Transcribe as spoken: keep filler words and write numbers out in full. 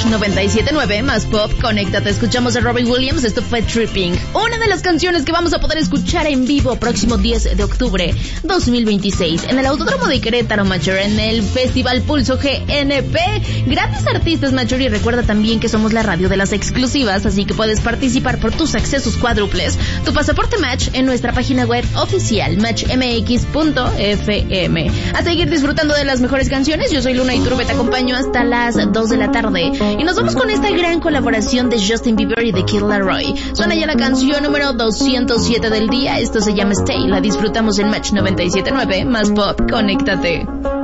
noventa y siete punto nueve más pop, conéctate. Escuchamos a Robbie Williams, esto fue Tripping. Una de las canciones que vamos a poder escuchar en vivo próximo diez de octubre dos mil veintiséis en el Autódromo de Querétaro, Macher, en el Festival Pulso G N P. Grandes artistas, Macher, y recuerda también que somos la radio de las exclusivas, así que puedes participar por tus accesos cuádruples, tu pasaporte Match en nuestra página web oficial match m x punto f m. A seguir disfrutando de las mejores canciones, yo soy Luna Iturbe, te acompaño hasta las dos de la tarde y nos vamos con esta gran colaboración de Justin Bieber y de Kid Laroi. Suena ya la canción número doscientos siete del día, esto se llama Stay, la disfrutamos en Match noventa y siete punto nueve más pop, conéctate.